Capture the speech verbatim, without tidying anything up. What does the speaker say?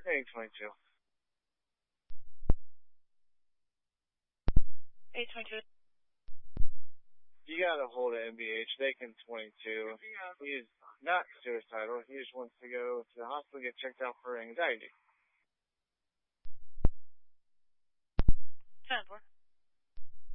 eight twenty-two. eight twenty-two. You got a hold of M B H, Bacon twenty-two. He's not suicidal. He just wants to go to the hospital and get checked out for anxiety. ten four.